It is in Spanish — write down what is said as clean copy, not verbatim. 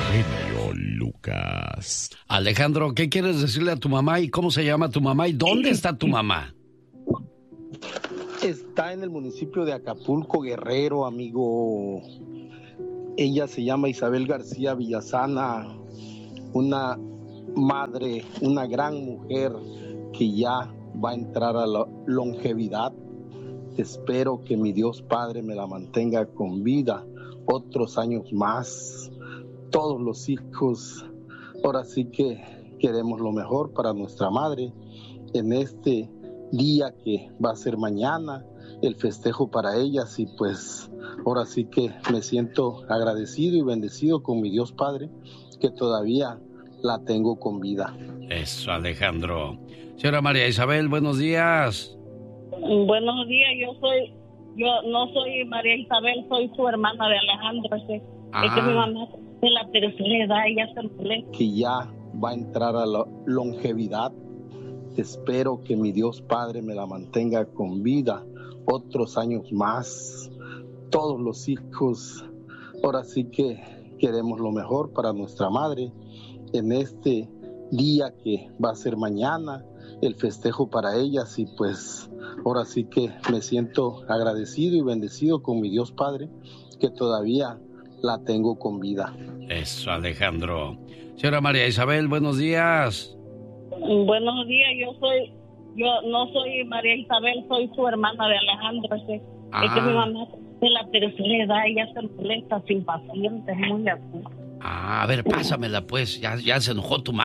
genio Lucas. Alejandro, ¿qué quieres decirle a tu mamá y cómo se llama tu mamá y dónde está tu mamá? Está en el municipio de Acapulco, Guerrero, amigo. Ella se llama Isabel García Villasana, una madre, una gran mujer que ya va a entrar a la longevidad. Espero que mi Dios Padre me la mantenga con vida otros años más. Todos los hijos, ahora sí que queremos lo mejor para nuestra madre en este día que va a ser mañana, el festejo para ellas, y pues ahora sí que me siento agradecido y bendecido con mi Dios Padre que todavía la tengo con vida. Eso, Alejandro. Señora María Isabel, buenos días. Buenos días, yo no soy María Isabel, soy su hermana de Alejandro. Es que mi mamá de la tercera edad, ella se molesta. Que ya va a entrar a la longevidad. Espero que mi Dios Padre me la mantenga con vida otros años más. Todos los hijos, ahora sí que queremos lo mejor para nuestra madre en este día que va a ser mañana, el festejo para ellas, y pues ahora sí que me siento agradecido y bendecido con mi Dios Padre que todavía la tengo con vida. Eso, Alejandro. Señora María Isabel, buenos días. Buenos días, yo no soy María Isabel, soy su hermana de Alejandro. Es que mi mamá de la tercera edad, ella se molesta, sin pacientes, muy así. A ver, pásamela pues, ya se enojó tu